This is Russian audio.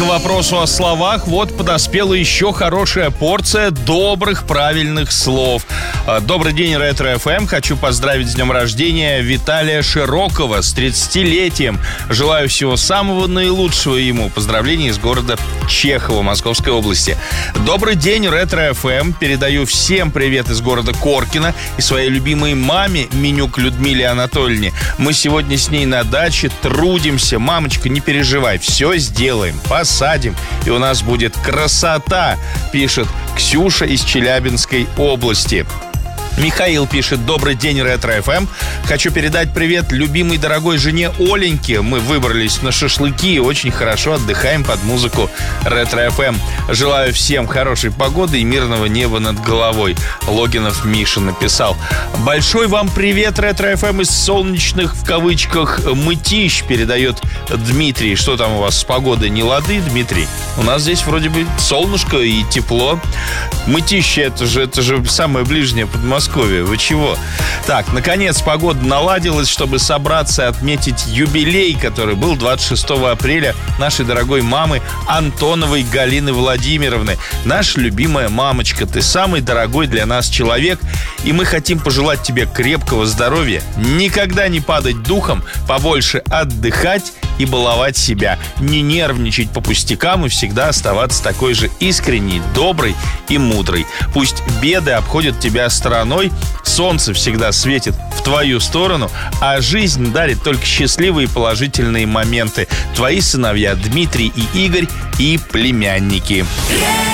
к вопросу о словах, вот подоспела еще хорошая порция добрых, правильных слов. Добрый день, Ретро-ФМ. Хочу поздравить с днем рождения Виталия Широкова с 30-летием. Желаю всего самого наилучшего ему. Поздравления из города Чехово, Московской области. Добрый день, Ретро-ФМ. Передаю всем привет из города Коркино и своей любимой маме Менюк Людмиле Анатольевне. Мы сегодня с ней на даче трудимся. Мамочка, не переживай, все сделаем, посадим, и у нас будет красота, пишет Ксюша из Челябинской области. Михаил пишет: добрый день, Ретро-ФМ. Хочу передать привет любимой дорогой жене Оленьке. Мы выбрались на шашлыки и очень хорошо отдыхаем под музыку Ретро-ФМ. Желаю всем хорошей погоды и мирного неба над головой. Логинов Миша написал. Большой вам привет, Ретро-ФМ, из солнечных, в кавычках, мытищ, передает Дмитрий. Что там у вас с погодой? Не лады, Дмитрий? У нас здесь вроде бы солнышко и тепло. Мытище, это же самое ближнее Подмосковье. Вы чего? Так, наконец погода наладилась, чтобы собраться и отметить юбилей, который был 26 апреля нашей дорогой мамы Антоновой Галины Владимировны. Наша любимая мамочка, ты самый дорогой для нас человек, и мы хотим пожелать тебе крепкого здоровья, никогда не падать духом, побольше отдыхать и баловать себя, не нервничать по пустякам и всегда оставаться такой же искренней, доброй и мудрой. Пусть беды обходят тебя стороной, солнце всегда светит в твою сторону, а жизнь дарит только счастливые и положительные моменты. Твои сыновья Дмитрий и Игорь и племянники.